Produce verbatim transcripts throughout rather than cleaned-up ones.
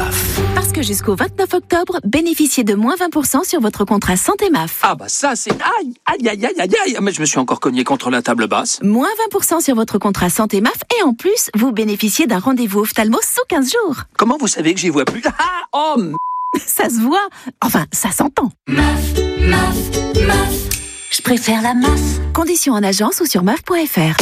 M A F. Parce que jusqu'au vingt-neuf octobre, bénéficiez de moins vingt pour cent sur votre contrat Santé M A F. Ah bah ça c'est... Aïe, aïe, aïe, aïe, aïe, aïe. Mais je me suis encore cogné contre la table basse. Moins vingt pour cent sur votre contrat Santé M A F et en plus, vous bénéficiez d'un rendez-vous ophtalmo sous quinze jours. Comment vous savez que j'y vois plus? Ah, oh m... Ça se voit. Enfin, ça s'entend. M A F, M A F, M A F. Je préfère la M A F. Conditions en agence ou sur M A F point F R.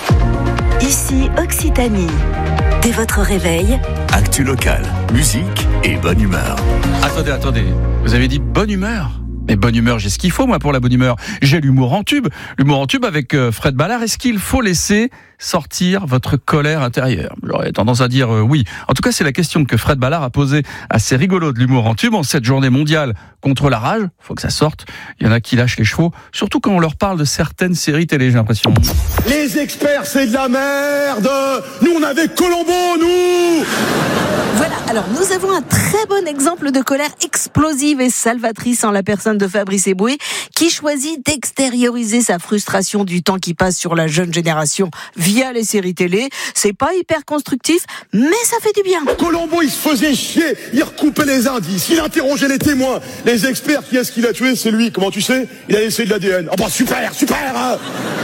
Ici Occitanie. Dès votre réveil, Actu locale, musique et bonne humeur. Attendez, attendez. Vous avez dit bonne humeur? Mais bonne humeur, j'ai ce qu'il faut moi pour la bonne humeur. J'ai l'humour en tube. L'humour en tube avec euh, Fred Ballard. Est-ce qu'il faut laisser sortir votre colère intérieure? J'aurais tendance à dire euh, oui. En tout cas, c'est la question que Fred Ballard a posée à ces rigolos de l'humour en tube en cette journée mondiale contre la rage. Faut que ça sorte. Il y en a qui lâchent les chevaux, surtout quand on leur parle de certaines séries télé, j'ai l'impression. Les experts, c'est de la merde. Nous, on avait Colombo, nous. Voilà, alors nous avons un très bon exemple de colère explosive et salvatrice en la personne de Fabrice Eboué, qui choisit d'extérioriser sa frustration du temps qui passe sur la jeune génération via les séries télé. C'est pas hyper constructif, mais ça fait du bien. Colombo, il se faisait chier, il recoupait les indices, il interrogeait les témoins. Les experts, qui est-ce qu'il a tué? C'est lui. Comment tu sais? Il a laissé de l'A D N. Oh bah super, super hein.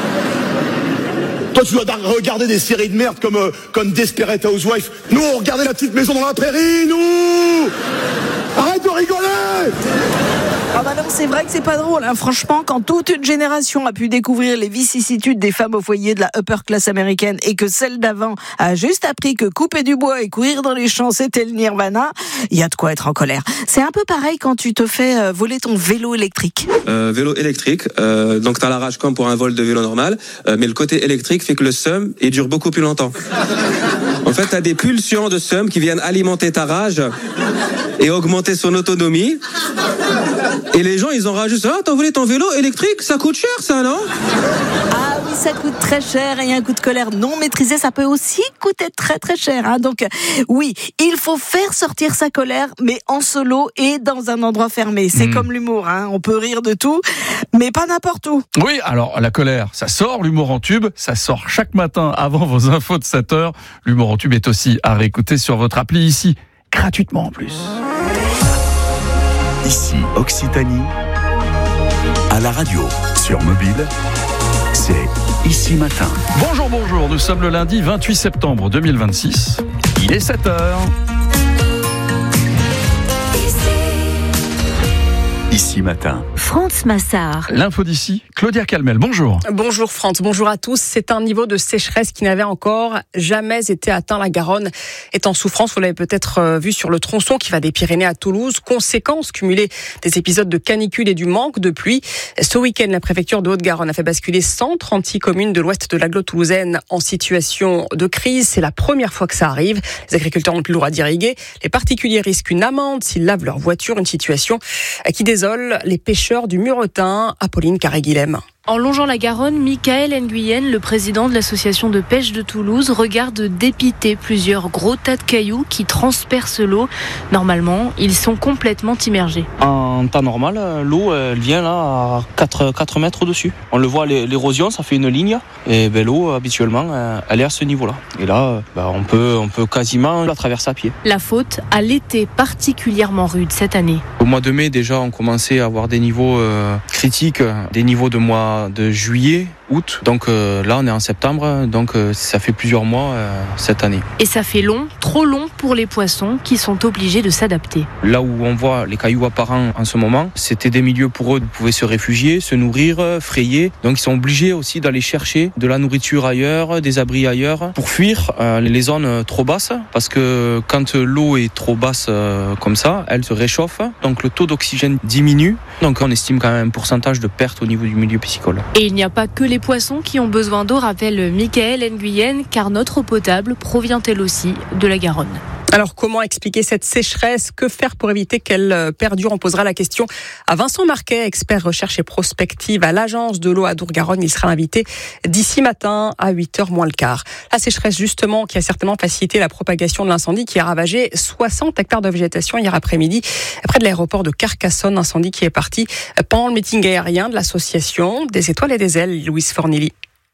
Toi, tu dois regarder des séries de merde comme, euh, comme Desperate Housewives. Nous, on regardait La Petite Maison dans la Prairie, nous. Arrête de rigoler. Ah bah non, c'est vrai que c'est pas drôle, hein. Franchement, quand toute une génération a pu découvrir les vicissitudes des femmes au foyer de la upper class américaine et que celle d'avant a juste appris que couper du bois et courir dans les champs c'était le nirvana, il y a de quoi être en colère. C'est un peu pareil quand tu te fais euh, voler ton vélo électrique. Euh, vélo électrique, euh, donc t'as la rage comme pour un vol de vélo normal, euh, mais le côté électrique fait que le seum il dure beaucoup plus longtemps. En fait, t'as des pulsions de seum qui viennent alimenter ta rage et augmenter son autonomie. Et les gens, ils ont rajouté ça. Ah, t'as volé ton vélo électrique? Ça coûte cher, ça, non? Ah oui, ça coûte très cher et un coup de colère non maîtrisé, ça peut aussi coûter très très cher. Hein. Donc oui, il faut faire sortir sa colère, mais en solo et dans un endroit fermé. C'est mmh. comme l'humour, hein. On peut rire de tout, mais pas n'importe où. Oui, alors la colère, ça sort. L'humour en tube, ça sort chaque matin avant vos infos de sept heures. L'humour en tube est aussi à réécouter sur votre appli ici, gratuitement en plus. Ici Occitanie, à la radio, sur mobile, c'est Ici Matin. Bonjour, bonjour, nous sommes le lundi vingt-huit septembre deux mille vingt-six, il est sept heures. Ici Matin. France Massard. L'info d'ici, Claudia Calmel, bonjour. Bonjour France, bonjour à tous. C'est un niveau de sécheresse qui n'avait encore jamais été atteint. La Garonne est en souffrance, vous l'avez peut-être vu sur le tronçon qui va des Pyrénées à Toulouse. Conséquence cumulée des épisodes de canicule et du manque de pluie. Ce week-end, la préfecture de Haute-Garonne a fait basculer cent trente-six communes de l'ouest de l'agglo toulousaine en situation de crise. C'est la première fois que ça arrive. Les agriculteurs n'ont plus le droit d'irriguer. Les particuliers risquent une amende s'ils lavent leur voiture. Une situation qui désole les pêcheurs du Muretin. Apolline Carré-Guilhem. En longeant la Garonne, Michael Nguyen, le président de l'association de pêche de Toulouse, regarde dépiter plusieurs gros tas de cailloux qui transpercent l'eau. Normalement, ils sont complètement immergés. En temps normal, l'eau elle vient là à quatre mètres au-dessus. On le voit, l'érosion, ça fait une ligne. Et ben, l'eau, habituellement, elle est à ce niveau-là. Et là, ben, on peut, on peut quasiment la traverser à pied. La faute à l'été particulièrement rude cette année. Au mois de mai, déjà, on commençait à avoir des niveaux euh, critiques, des niveaux de mois de juillet, août. Donc euh, là, on est en septembre, donc euh, ça fait plusieurs mois euh, cette année. Et ça fait long, trop long pour les poissons qui sont obligés de s'adapter. Là où on voit les cailloux apparents en ce moment, c'était des milieux pour eux, ils pouvaient se réfugier, se nourrir, frayer. Donc ils sont obligés aussi d'aller chercher de la nourriture ailleurs, des abris ailleurs, pour fuir euh, les zones trop basses. Parce que quand l'eau est trop basse euh, comme ça, elle se réchauffe, donc le taux d'oxygène diminue. Donc on estime quand même un pourcentage de perte au niveau du milieu piscicole. Et il n'y a pas que les poissons qui ont besoin d'eau, rappelle Michael Nguyen, car notre eau potable provient elle aussi de la Garonne. Alors comment expliquer cette sécheresse? Que faire pour éviter qu'elle perdure? On posera la question à Vincent Marquet, expert recherche et prospective à l'agence de l'eau à Dour-Garonne. Il sera invité d'ici matin à huit heures moins le quart. La sécheresse justement qui a certainement facilité la propagation de l'incendie qui a ravagé soixante hectares de végétation hier après-midi près de l'aéroport de Carcassonne. Incendie qui est parti pendant le meeting aérien de l'association des Étoiles et des Ailes, Louise Fornilly.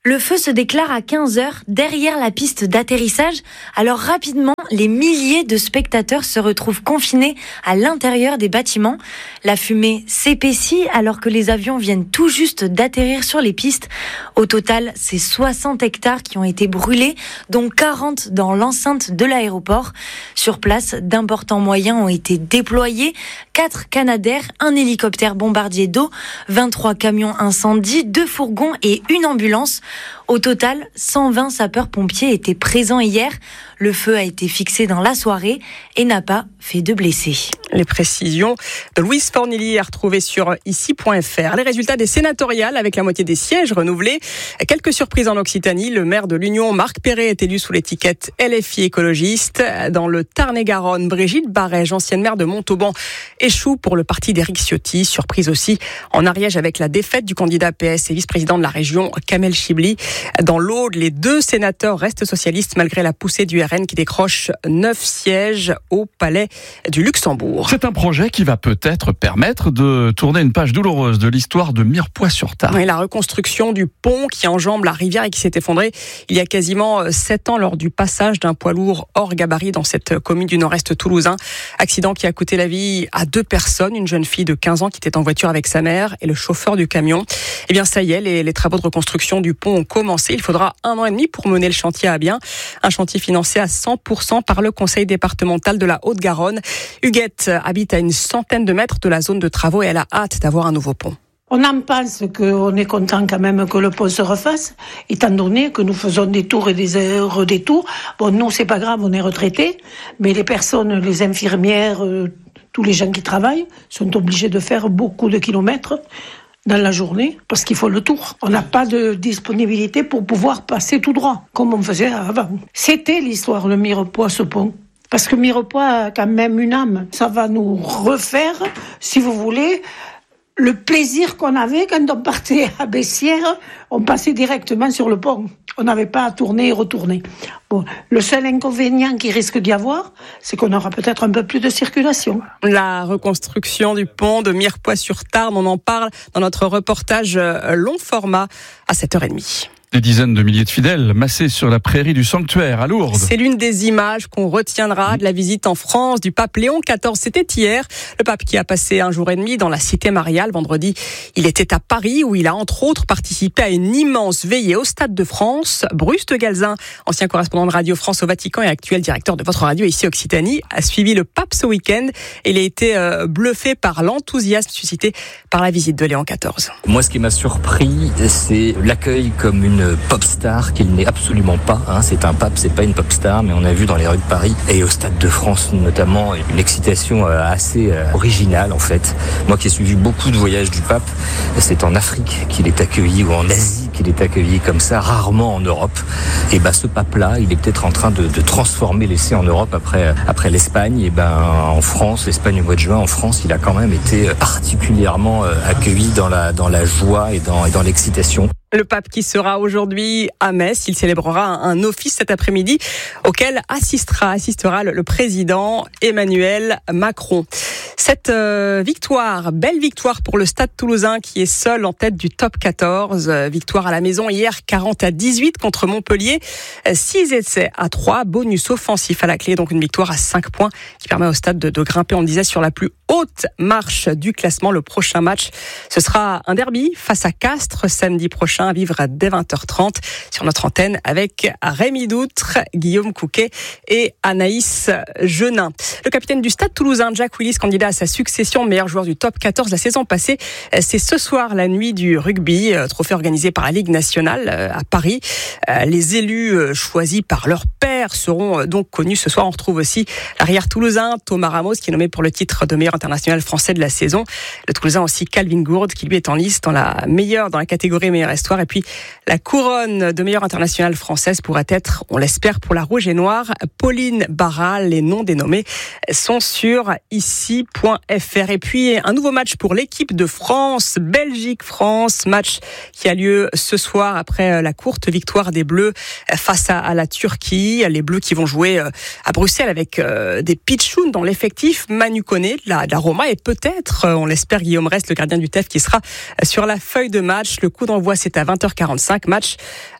Le feu se déclare à quinze heures derrière la piste d'atterrissage. Alors rapidement, les milliers de spectateurs se retrouvent confinés à l'intérieur des bâtiments. La fumée s'épaissit alors que les avions viennent tout juste d'atterrir sur les pistes. Au total, c'est soixante hectares qui ont été brûlés, dont quarante dans l'enceinte de l'aéroport. Sur place, d'importants moyens ont été déployés. Quatre Canadair, un hélicoptère bombardier d'eau, vingt-trois camions incendie, deux fourgons et une ambulance. Au total, cent vingt sapeurs-pompiers étaient présents hier. Le feu a été fixé dans la soirée et n'a pas fait de blessés. Les précisions de Louise Fornilly à retrouver sur ici point f r. Les résultats des sénatoriales avec la moitié des sièges renouvelés. Quelques surprises en Occitanie. Le maire de l'Union, Marc Perret, est élu sous l'étiquette L F I écologiste. Dans le Tarn-et-Garonne, Brigitte Barège, ancienne maire de Montauban, échoue pour le parti d'Éric Ciotti. Surprise aussi en Ariège avec la défaite du candidat P S et vice-président de la région, Kamel Chibli. Dans l'Aude, les deux sénateurs restent socialistes malgré la poussée du R N qui décroche neuf sièges au Palais du Luxembourg. C'est un projet qui va peut-être permettre de tourner une page douloureuse de l'histoire de Mirepoix-sur-Tarn. Oui, la reconstruction du pont qui enjambe la rivière et qui s'est effondré il y a quasiment sept ans lors du passage d'un poids lourd hors gabarit dans cette commune du nord-est toulousain. Accident qui a coûté la vie à deux personnes, une jeune fille de quinze ans qui était en voiture avec sa mère et le chauffeur du camion. Eh bien, ça y est, les, les travaux de reconstruction du pont ont commencé. Il faudra un an et demi pour mener le chantier à bien. Un chantier financé à cent pour cent par le conseil départemental de la Haute-Garonne. Huguette habite à une centaine de mètres de la zone de travaux et elle a hâte d'avoir un nouveau pont. On en pense qu'on est content quand même que le pont se refasse, étant donné que nous faisons des tours et des heures des tours. Bon, nous, c'est pas grave, on est retraités, mais les personnes, les infirmières, euh, tous les gens qui travaillent sont obligés de faire beaucoup de kilomètres dans la journée, parce qu'il faut le tour. On n'a pas de disponibilité pour pouvoir passer tout droit, comme on faisait avant. C'était l'histoire, le Mirepoix, ce pont. Parce que Mirepoix a quand même une âme. Ça va nous refaire, si vous voulez, le plaisir qu'on avait quand on partait à Bessières, on passait directement sur le pont. On n'avait pas à tourner et retourner. Bon, le seul inconvénient qu'il risque d'y avoir, c'est qu'on aura peut-être un peu plus de circulation. La reconstruction du pont de Mirepoix-sur-Tarn, on en parle dans notre reportage long format à sept heures trente. Des dizaines de milliers de fidèles massés sur la prairie du sanctuaire à Lourdes. C'est l'une des images qu'on retiendra de la visite en France du pape Léon quatorze. C'était hier. Le pape qui a passé un jour et demi dans la cité mariale. Vendredi, il était à Paris où il a entre autres participé à une immense veillée au Stade de France. Bruce de Galzin, ancien correspondant de Radio France au Vatican et actuel directeur de votre radio ici Occitanie, a suivi le pape ce week-end. Il a été bluffé par l'enthousiasme suscité par la visite de Léon quatorze. Moi, ce qui m'a surpris, c'est l'accueil comme une pop star qu'il n'est absolument pas. Hein. C'est un pape, c'est pas une pop star, mais on a vu dans les rues de Paris et au Stade de France notamment une excitation assez originale en fait. Moi qui ai suivi beaucoup de voyages du pape, c'est en Afrique qu'il est accueilli ou en Asie qu'il est accueilli comme ça, rarement en Europe. Et ben ce pape-là, il est peut-être en train de, de transformer l'essai en Europe après après l'Espagne. Et ben en France, l'Espagne au mois de juin, en France, il a quand même été particulièrement accueilli dans la dans la joie et dans et dans l'excitation. Le pape qui sera aujourd'hui à Metz, il célébrera un office cet après-midi auquel assistera, assistera le, le président Emmanuel Macron. Cette euh, victoire, belle victoire pour le Stade Toulousain qui est seul en tête du top quatorze. Euh, victoire à la maison hier quarante à dix-huit contre Montpellier. six essais à trois, bonus offensif à la clé, donc une victoire à cinq points qui permet au Stade de, de grimper, on le disait, sur la plus haute marche du classement. Le prochain match, ce sera un derby face à Castres samedi prochain à vivre dès vingt heures trente sur notre antenne avec Rémi Doutre, Guillaume Couquet et Anaïs Genin. Le capitaine du Stade Toulousain, Jack Willis, candidat à sa succession meilleur joueur du top quatorze la saison passée. C'est ce soir la nuit du rugby, trophée organisé par la Ligue nationale à Paris. Les élus choisis par leur père seront donc connus ce soir. On retrouve aussi l'arrière toulousain Thomas Ramos qui est nommé pour le titre de meilleur international français de la saison. Le toulousain aussi Calvin Gourde qui lui est en lice dans la meilleure, dans la catégorie meilleure histoire. Et puis la couronne de meilleure internationale française pourrait être, on l'espère, pour la rouge et noire, Pauline Barral. Les noms dénommés sont sur ici point f r. Et puis un nouveau match pour l'équipe de France, Belgique-France, match qui a lieu ce soir après la courte victoire des Bleus face à, à la Turquie. Les Bleus qui vont jouer à Bruxelles avec des pitchouns dans l'effectif. Manu Koné, la, la Roma, et peut-être, on l'espère, Guillaume Rest, le gardien du T E F, qui sera sur la feuille de match. Le coup d'envoi, c'est à vingt heures quarante-cinq, match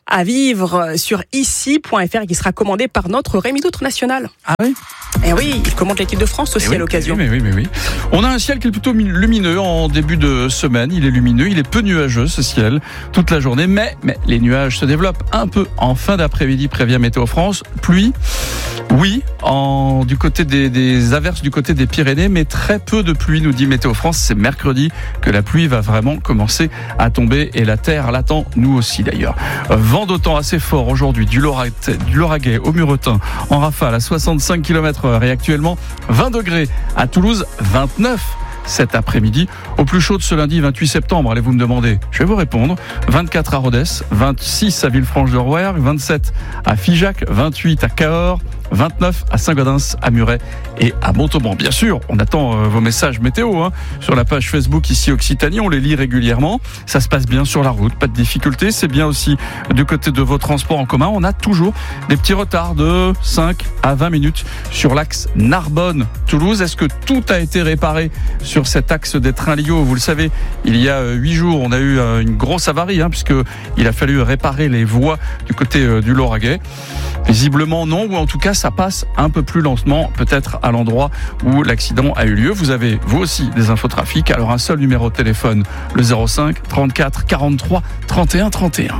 à vivre sur ici point f r et qui sera commandé par notre Rémi Doutre national. Ah oui? Eh oui, il commande l'équipe de France aussi oui, à l'occasion. Mais oui, mais oui, mais oui. On a un ciel qui est plutôt lumineux en début de semaine. Il est lumineux, il est peu nuageux ce ciel toute la journée, mais, mais les nuages se développent un peu en fin d'après-midi, prévient Météo France. Pluie, oui, en, du côté des, des averses du côté des Pyrénées, mais très peu de pluie, nous dit Météo France. C'est mercredi que la pluie va vraiment commencer à tomber et la terre l'attend, nous aussi d'ailleurs. Vent d'autant assez fort aujourd'hui du Lauragais au Muretin en rafale à soixante-cinq kilomètres heure et actuellement vingt degrés à Toulouse, vingt-neuf cet après-midi. Au plus chaud de ce lundi vingt-huit septembre, allez-vous me demander? Je vais vous répondre. vingt-quatre à Rodez, vingt-six à Villefranche-de-Rouergue, vingt-sept à Figeac, vingt-huit à Cahors, vingt-neuf à Saint-Gaudens, à Muret et à Montauban. Bien sûr, on attend euh, vos messages météo hein, sur la page Facebook ici Occitanie, on les lit régulièrement. Ça se passe bien sur la route, pas de difficulté. C'est bien aussi du côté de vos transports en commun. On a toujours des petits retards de cinq à vingt minutes sur l'axe Narbonne-Toulouse. Est-ce que tout a été réparé sur cet axe des trains Lio? Vous le savez, il y a huit jours, on a eu une grosse avarie hein, puisqu'il a fallu réparer les voies du côté euh, du Lauragais. Visiblement non, ou en tout cas ça passe un peu plus lentement, peut-être à l'endroit où l'accident a eu lieu. Vous avez vous aussi des infos trafic, alors un seul numéro de téléphone, le zéro cinq trente-quatre quarante-trois trente et un trente et un.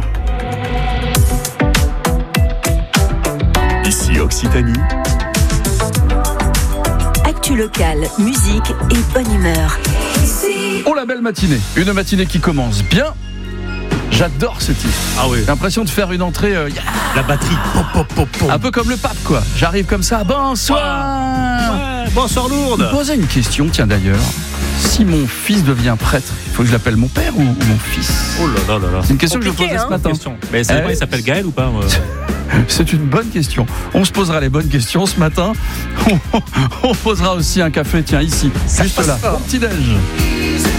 Ici Occitanie. Actu locale, musique et bonne humeur. Oh la belle matinée, une matinée qui commence bien. J'adore ce titre. Ah oui. J'ai l'impression de faire une entrée. Euh, yeah La batterie. Pop, pop, pop, pop. Un peu comme le pape, quoi. J'arrive comme ça. Bonsoir. Ouais, bonsoir Lourdes. Je me posais une question, tiens d'ailleurs. Si mon fils devient prêtre, il faut que je l'appelle mon père ou, ou mon fils? Oh là là là là. C'est une question Compliqué, que je me posais hein, ce matin. Question. Mais c'est vrai, il s'appelle Gaël ou pas? C'est une bonne question. On se posera les bonnes questions ce matin. On posera aussi un café, tiens, ici, Ça juste là. Petit déj.